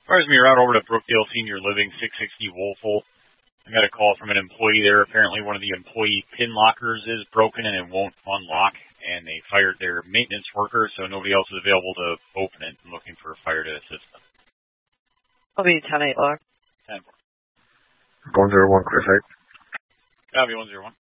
Fires me around over to Brookdale Senior Living, 660 Woelfel. I got a call from an employee there. Apparently one of the employee pin lockers is broken and it won't unlock, and they fired their maintenance worker, so nobody else is available to open it. I'm looking for a fire to assist them. I'll be 10-8 lock. 10-4. 101, clear site. Copy, 101.